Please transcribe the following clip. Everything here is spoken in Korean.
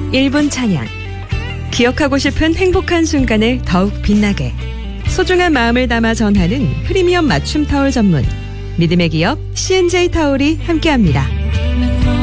1분 찬양. 기억하고 싶은 행복한 순간을 더욱 빛나게. 소중한 마음을 담아 전하는 프리미엄 맞춤 타올 전문. 믿음의 기업 C&J 타올이 함께합니다.